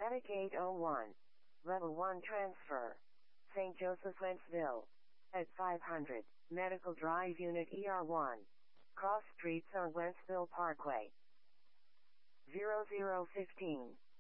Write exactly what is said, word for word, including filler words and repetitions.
Attic eight oh one. Level one transfer. Saint Joseph Wentzville. At five hundred, Medical Drive Unit E R one. Cross streets on Wentzville Parkway. zero zero fifteen.